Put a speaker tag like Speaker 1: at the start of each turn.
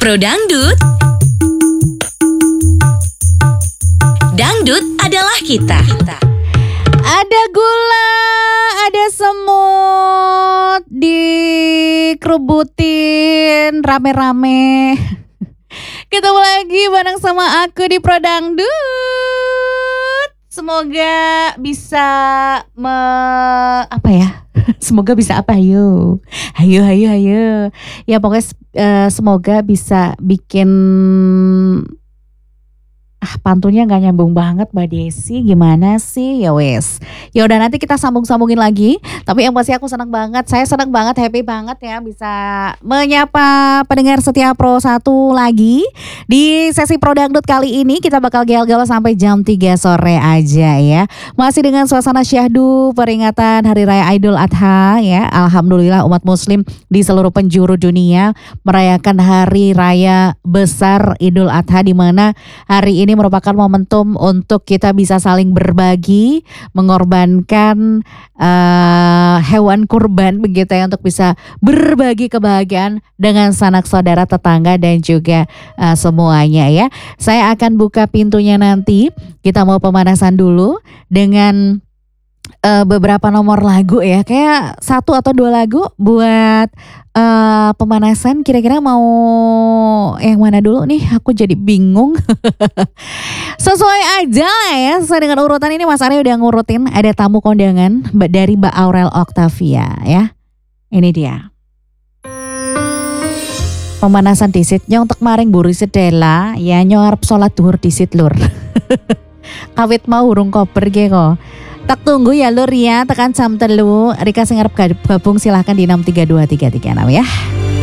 Speaker 1: Pro Dangdut. Dangdut adalah kita.
Speaker 2: Ada gula, ada semut, dikerubutin rame-rame. Ketemu lagi bareng sama aku di Pro Dangdut. Semoga bisa Semoga bisa apa? Hayo. Ya pokoknya semoga bisa bikin pantunnya nggak nyambung banget Mbak Desi, gimana sih? Ya wes. Ya udah nanti kita sambungin lagi. Tapi yang pasti aku senang banget, saya senang banget, happy banget ya bisa menyapa pendengar setia Pro 1 lagi. Di sesi Pro Dangdut kali ini kita bakal gaul-gaul sampai jam 3 sore aja ya. Masih dengan suasana syahdu peringatan Hari Raya Idul Adha ya. Alhamdulillah umat muslim di seluruh penjuru dunia merayakan Hari Raya besar Idul Adha, di mana hari ini merupakan momentum untuk kita bisa saling berbagi, mengorbankan hewan kurban begitu ya, untuk bisa berbagi kebahagiaan dengan sanak saudara, tetangga dan juga semuanya ya. Saya akan buka pintunya nanti. Kita mau pemanasan dulu dengan beberapa nomor lagu ya, kayak 1 atau 2 lagu buat pemanasan. Kira-kira mau yang mana dulu nih? Aku jadi bingung. Sesuai aja lah ya, sesuai dengan urutan ini. Mas Arya udah ngurutin. Ada tamu kondangan dari Mbak Aurel Octavia ya. Ini dia. Pemanasan disitnya untuk maring buri sedela ya, nyorep sholat duhur disit lur. Kawit mau urung koper ge kok. Tak tunggu ya lur ya, tekan jam 3. Rika sing arep gabung silahkan di 632336 ya.